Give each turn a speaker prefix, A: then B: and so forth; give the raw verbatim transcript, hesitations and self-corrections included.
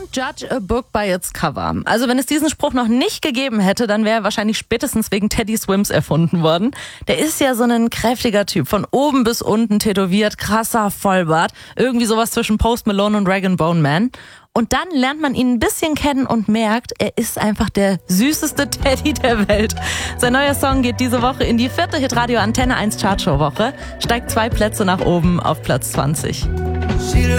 A: Don't judge a book by its cover. Also wenn es diesen Spruch noch nicht gegeben hätte, dann wäre er wahrscheinlich spätestens wegen Teddy Swims erfunden worden. Der ist ja so ein kräftiger Typ, von oben bis unten tätowiert, krasser Vollbart, irgendwie sowas zwischen Post Malone und Rag and Bone Man. Und dann lernt man ihn ein bisschen kennen und merkt, er ist einfach der süßeste Teddy der Welt. Sein neuer Song geht diese Woche in die vierte Hitradio Antenne eins Chartshow-Woche, steigt zwei Plätze nach oben auf Platz zwanzig.
B: She